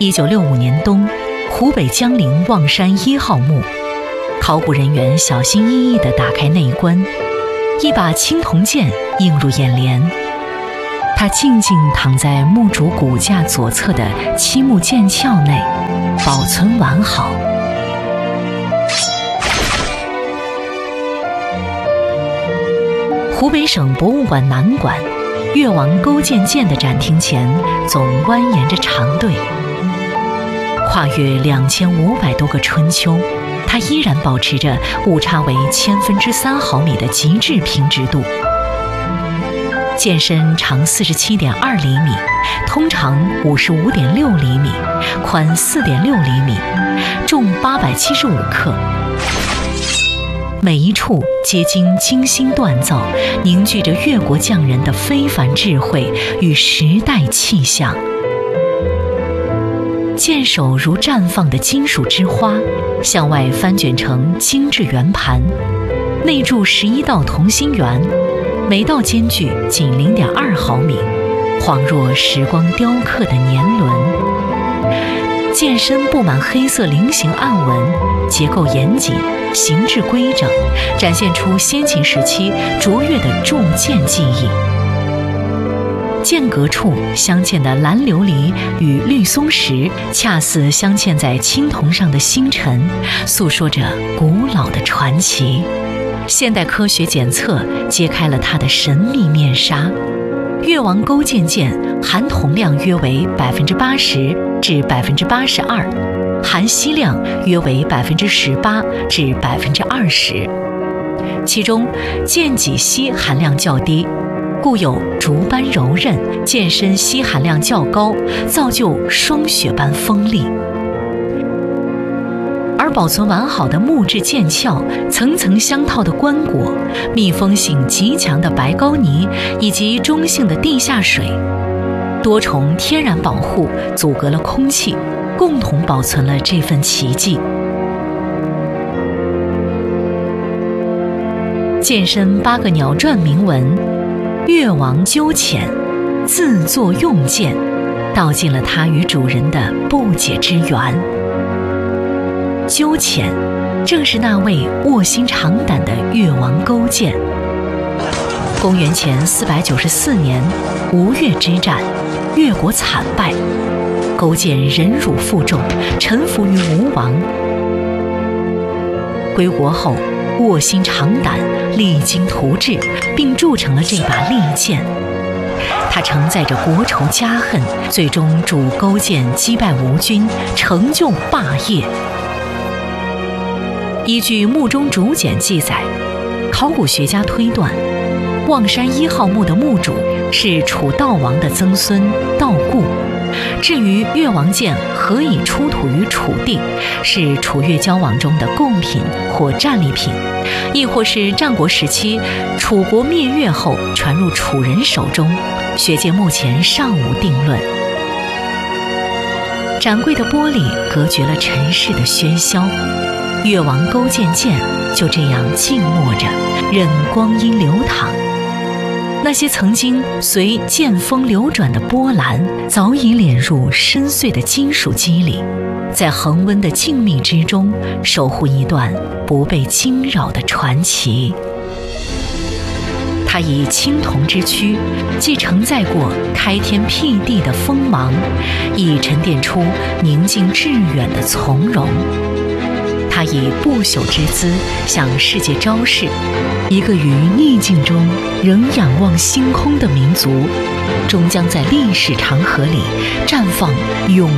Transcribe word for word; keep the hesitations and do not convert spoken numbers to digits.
一九六五年冬，湖北江陵望山一号墓，考古人员小心翼翼地打开内棺，一把青铜剑映入眼帘。它静静躺在墓主骨架左侧的漆木剑鞘内，保存完好。湖北省博物馆南馆越王勾践剑的展厅前，总蜿蜒着长队。跨越两千五百多个春秋，它依然保持着误差为千分之三毫米的极致平直度。剑身长四十七点二厘米，通长五十五点六厘米，宽四点六厘米，重八百七十五克。每一处皆经精心锻造，凝聚着越国匠人的非凡智慧与时代气象。剑首如绽放的金属之花，向外翻卷成精致圆盘，内铸十一道同心圆，每道间距仅零点二毫米，恍若时光雕刻的年轮。剑身布满黑色菱形暗纹，结构严谨，形制规整，展现出先秦时期卓越的铸剑技艺。剑阁处镶嵌的蓝琉璃与绿松石，恰似镶嵌在青铜上的星辰，诉说着古老的传奇。现代科学检测揭开了它的神秘面纱。越王勾践剑含铜量约为百分之八十至百分之八十二，含锡量约为百分之十八至百分之二十，其中剑脊锡含量较低，故有竹般柔韧，剑身锡含量较高，造就霜雪般锋利。而保存完好的木质剑鞘、层层相套的棺椁、密封性极强的白膏泥以及中性的地下水，多重天然保护阻隔了空气，共同保存了这份奇迹。剑身八个鸟篆铭文“越王纠潜，自作用剑”，道尽了他与主人的不解之缘。纠潜正是那位卧薪尝胆的越王勾践。公元前四百九十四年，吴越之战，越国惨败，勾践忍辱负重，臣服于吴王。归国后，卧薪尝胆，励精图治，并铸成了这把利剑。他承载着国仇家恨，最终助勾践击败吴军，成就霸业。依据墓中竹简记载，考古学家推断，望山一号墓的墓主是楚悼王的曾孙悼固。至于越王剑何以出土于楚地，是楚越交往中的贡品或战利品，亦或是战国时期楚国灭越后传入楚人手中，学界目前尚无定论。展柜的玻璃隔绝了尘世的喧嚣，越王勾践剑就这样静默着，任光阴流淌。那些曾经随剑锋流转的波澜，早已敛入深邃的金属肌里，在恒温的静谧之中，守护一段不被惊扰的传奇。它以青铜之躯，既承载过开天辟地的锋芒，亦沉淀出宁静致远的从容。他以不朽之姿向世界昭示，一个于逆境中仍仰望星空的民族，终将在历史长河里绽放永